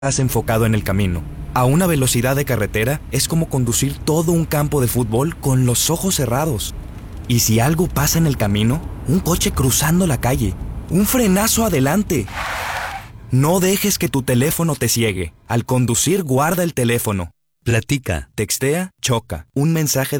Estás enfocado en el camino. A una velocidad de carretera es como conducir todo un campo de fútbol con los ojos cerrados. Y si algo pasa en el camino, un coche cruzando la calle, un frenazo adelante. No dejes que tu teléfono te ciegue. Al conducir, guarda el teléfono. Platica. Textea, choca. Un mensaje